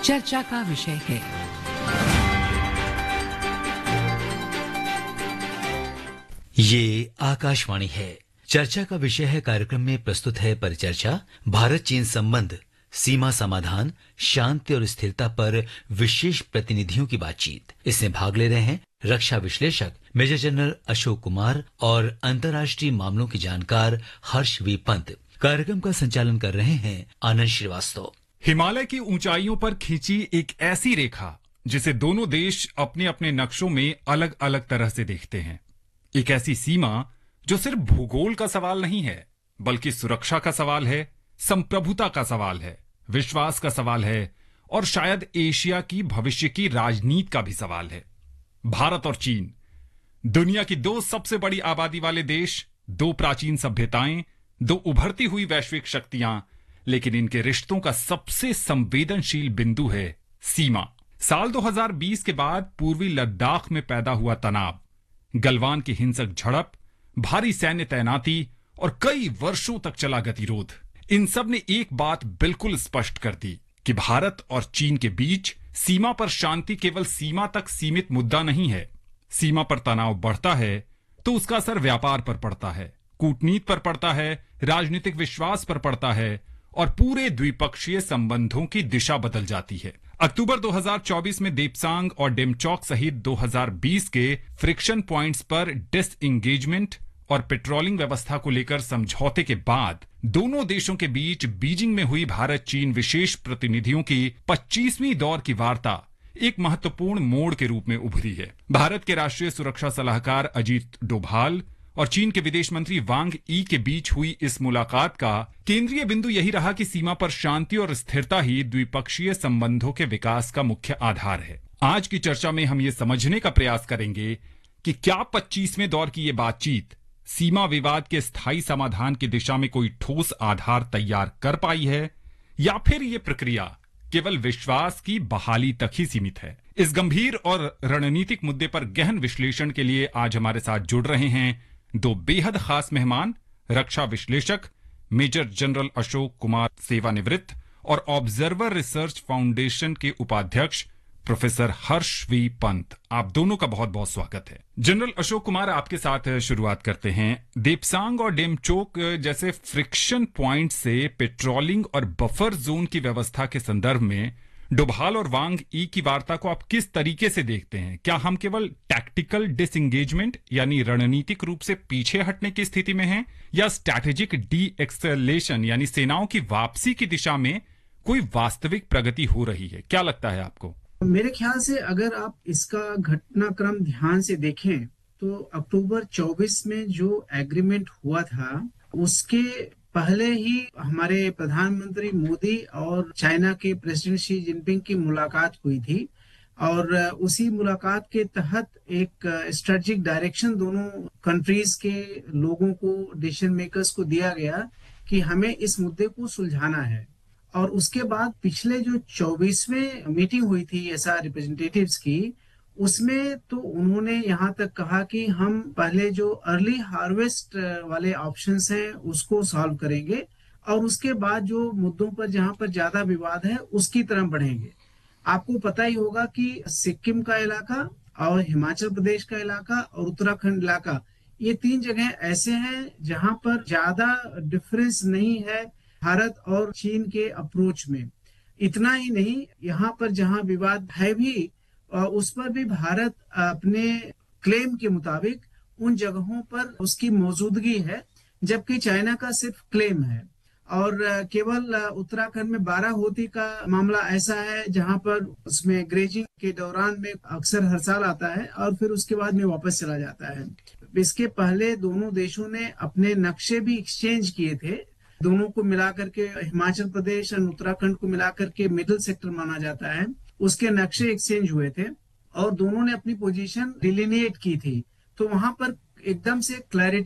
चर्चा का विषय है। ये आकाशवाणी है। चर्चा का विषय है कार्यक्रम में प्रस्तुत है परिचर्चा भारत चीन संबंध, सीमा समाधान, शांति और स्थिरता पर विशेष प्रतिनिधियों की बातचीत। इसमें भाग ले रहे हैं रक्षा विश्लेषक मेजर जनरल अशोक कुमार और अंतर्राष्ट्रीय मामलों की जानकार हर्ष वी पंत। कार्यक्रम का संचालन कर रहे हैं आनंद श्रीवास्तव। हिमालय की ऊंचाइयों पर खींची एक ऐसी रेखा जिसे दोनों देश अपने अपने नक्शों में अलग अलग तरह से देखते हैं। एक ऐसी सीमा जो सिर्फ भूगोल का सवाल नहीं है, बल्कि सुरक्षा का सवाल है, संप्रभुता का सवाल है, विश्वास का सवाल है और शायद एशिया की भविष्य की राजनीति का भी सवाल है। भारत और चीन, दुनिया की दो सबसे बड़ी आबादी वाले देश, दो प्राचीन सभ्यताएं, दो उभरती हुई वैश्विक शक्तियां, लेकिन इनके रिश्तों का सबसे संवेदनशील बिंदु है सीमा। साल 2020 के बाद पूर्वी लद्दाख में पैदा हुआ तनाव, गलवान की हिंसक झड़प, भारी सैन्य तैनाती और कई वर्षों तक चला गतिरोध, इन सब ने एक बात बिल्कुल स्पष्ट कर दी कि भारत और चीन के बीच सीमा पर शांति केवल सीमा तक सीमित मुद्दा नहीं है। सीमा पर तनाव बढ़ता है तो उसका असर व्यापार पर पड़ता है, कूटनीति पर पड़ता है, राजनीतिक विश्वास पर पड़ता है और पूरे द्विपक्षीय संबंधों की दिशा बदल जाती है। अक्टूबर 2024 में देपसांग और डेमचौक सहित 2020 के फ्रिक्शन पॉइंट्स पर डिसएंगेजमेंट और पेट्रोलिंग व्यवस्था को लेकर समझौते के बाद दोनों देशों के बीच बीजिंग में हुई भारत चीन विशेष प्रतिनिधियों की 25वीं दौर की वार्ता एक महत्वपूर्ण मोड़ के रूप में उभरी है। भारत के राष्ट्रीय सुरक्षा सलाहकार अजीत डोभाल और चीन के विदेश मंत्री वांग यी के बीच हुई इस मुलाकात का केंद्रीय बिंदु यही रहा कि सीमा पर शांति और स्थिरता ही द्विपक्षीय संबंधों के विकास का मुख्य आधार है। आज की चर्चा में हम ये समझने का प्रयास करेंगे कि क्या 25वें दौर की ये बातचीत सीमा विवाद के स्थायी समाधान की दिशा में कोई ठोस आधार तैयार कर पाई है या फिर ये प्रक्रिया केवल विश्वास की बहाली तक ही सीमित है। इस गंभीर और रणनीतिक मुद्दे पर गहन विश्लेषण के लिए आज हमारे साथ जुड़ रहे हैं दो बेहद खास मेहमान, रक्षा विश्लेषक मेजर जनरल अशोक कुमार सेवानिवृत्त और ऑब्जर्वर रिसर्च फाउंडेशन के उपाध्यक्ष प्रोफेसर हर्ष वी पंत। आप दोनों का बहुत बहुत स्वागत है। जनरल अशोक कुमार, आपके साथ शुरुआत करते हैं। देपसांग और डेमचौक जैसे फ्रिक्शन पॉइंट से पेट्रोलिंग और बफर जोन की व्यवस्था के संदर्भ में डोभाल और वांग यी की वार्ता को आप किस तरीके से देखते हैं? क्या हम केवल टैक्टिकल डिसएंगेजमेंट यानी रणनीतिक रूप से पीछे हटने की स्थिति में हैं, या स्ट्रैटेजिक डी एक्सेलेशन यानी सेनाओं की वापसी की दिशा में कोई वास्तविक प्रगति हो रही है? क्या लगता है आपको? मेरे ख्याल से अगर आप इसका घटनाक्रम ध्यान से देखें तो अक्टूबर 24 में जो एग्रीमेंट हुआ था उसके पहले ही हमारे प्रधानमंत्री मोदी और चाइना के प्रेसिडेंट शी जिनपिंग की मुलाकात हुई थी और उसी मुलाकात के तहत एक स्ट्रेटेजिक डायरेक्शन दोनों कंट्रीज के लोगों को, डिसीजन मेकर्स को दिया गया कि हमें इस मुद्दे को सुलझाना है। और उसके बाद पिछले जो 24वें मीटिंग हुई थी ऐसा रिप्रेजेंटेटिव्स की, उसमें तो उन्होंने यहाँ तक कहा कि हम पहले जो अर्ली हार्वेस्ट वाले ऑप्शंस हैं उसको सॉल्व करेंगे और उसके बाद जो मुद्दों पर जहाँ पर ज्यादा विवाद है उसकी तरफ बढ़ेंगे। आपको पता ही होगा कि सिक्किम का इलाका और हिमाचल प्रदेश का इलाका और उत्तराखंड इलाका, ये तीन जगह ऐसे हैं जहाँ पर ज्यादा डिफरेंस नहीं है भारत और चीन के अप्रोच में। इतना ही नहीं, यहाँ पर जहाँ विवाद है भी उस पर भी भारत अपने क्लेम के मुताबिक उन जगहों पर उसकी मौजूदगी है, जबकि चाइना का सिर्फ क्लेम है। और केवल उत्तराखंड में बाराहोती का मामला ऐसा है जहां पर उसमें ग्रेजिंग के दौरान में अक्सर हर साल आता है और फिर उसके बाद में वापस चला जाता है। इसके पहले दोनों देशों ने अपने नक्शे भी एक्सचेंज किए थे। दोनों को मिलाकर के हिमाचल प्रदेश और उत्तराखंड को मिलाकर के मिडिल सेक्टर माना जाता है, उसके नक्शे एक्सचेंज हुए थे और दोनों ने अपनी पोजीशन डिलिनिएट की थी। तो वहां पर एकदम से क्लैरिटी